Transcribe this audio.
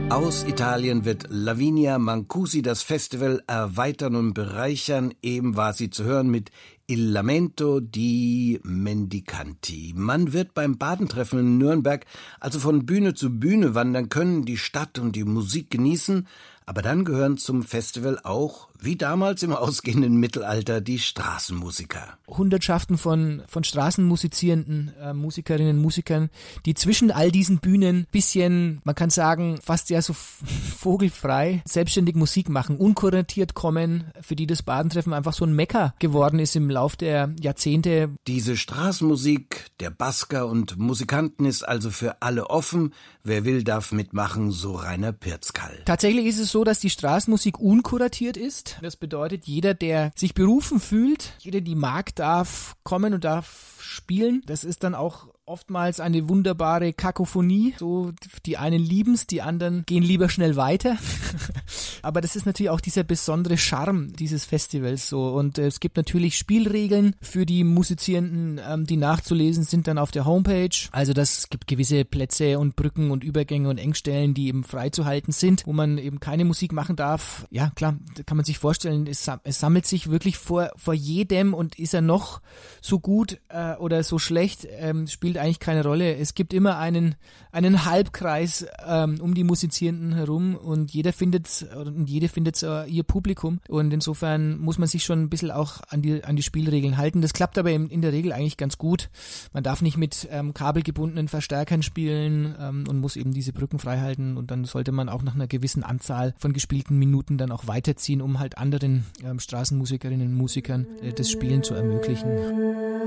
Aus Italien wird Lavinia Mancusi das Festival erweitern und bereichern. Eben war sie zu hören mit Il Lamento di Mendicanti. Man wird beim Badentreffen in Nürnberg also von Bühne zu Bühne wandern können, die Stadt und die Musik genießen. Aber dann gehören zum Festival auch, wie damals im ausgehenden Mittelalter, die Straßenmusiker. Hundertschaften von straßenmusizierenden Musikerinnen und Musikern, die zwischen all diesen Bühnen bisschen, man kann sagen, fast ja so vogelfrei, selbstständig Musik machen, unkuratiert kommen, für die das Badentreffen einfach so ein Mekka geworden ist im Lauf der Jahrzehnte. Diese Straßenmusik der Basker und Musikanten ist also für alle offen. Wer will, darf mitmachen, so Rainer Pirzkall. Tatsächlich ist es so, dass die Straßenmusik unkuratiert ist. Das bedeutet, jeder, der sich berufen fühlt, jeder, die mag, darf kommen und darf spielen. Das ist dann auch oftmals eine wunderbare Kakophonie. So, die einen lieben's, die anderen gehen lieber schnell weiter. Aber das ist natürlich auch dieser besondere Charme dieses Festivals so. Und es gibt natürlich Spielregeln für die Musizierenden, die nachzulesen sind dann auf der Homepage. Also das gibt gewisse Plätze und Brücken und Übergänge und Engstellen, die eben freizuhalten sind, wo man eben keine Musik machen darf. Ja, klar, da kann man sich vorstellen, es sammelt sich wirklich vor jedem, und ist er noch so gut oder so schlecht, spielt eigentlich keine Rolle. Es gibt immer einen Halbkreis um die Musizierenden herum, und jede findet ihr Publikum, und insofern muss man sich schon ein bisschen auch an die Spielregeln halten. Das klappt aber in der Regel eigentlich ganz gut. Man darf nicht mit kabelgebundenen Verstärkern spielen und muss eben diese Brücken frei halten, und dann sollte man auch nach einer gewissen Anzahl von gespielten Minuten dann auch weiterziehen, um halt anderen Straßenmusikerinnen und Musikern das Spielen zu ermöglichen.